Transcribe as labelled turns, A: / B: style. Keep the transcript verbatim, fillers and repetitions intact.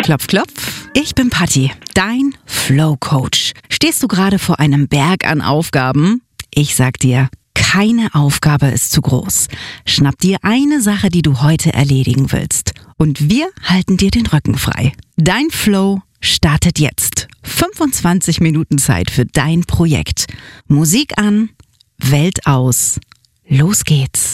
A: Klopf, klopf. Ich bin Patti, dein Flow-Coach. Stehst du gerade vor einem Berg an Aufgaben? Ich sag dir, keine Aufgabe ist zu groß. Schnapp dir eine Sache, die du heute erledigen willst. Und wir halten dir den Rücken frei. Dein Flow startet jetzt. fünfundzwanzig Minuten Zeit für dein Projekt. Musik an, Welt aus. Los geht's.